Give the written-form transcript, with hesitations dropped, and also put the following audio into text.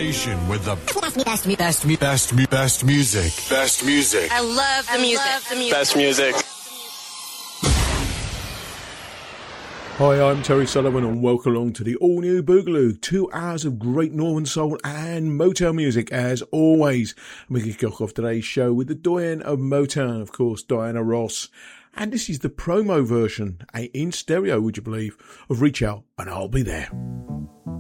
station with the best music. I love the music. Best music. Hi, I'm Terry Sullivan and welcome along to the all-new Boogaloo. 2 hours of great Northern Soul and Motown music as always. And we kick off today's show with the doyen of Motown, of course, Diana Ross. And this is the promo version, in stereo, would you believe, of Reach Out and I'll Be There.